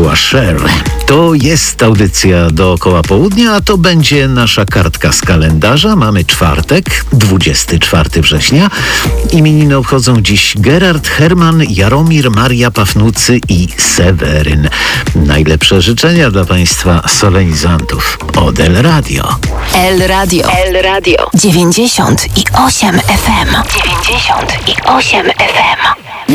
była Cher. To jest audycja dookoła południa, a to będzie nasza kartka z kalendarza. Mamy czwartek, 24 września. Imieniny obchodzą dziś Gerard, Herman, Jaromir, Maria Pafnucy i Seweryn. Najlepsze życzenia dla Państwa solenizantów od El Radio. El Radio 98 FM. 98 FM.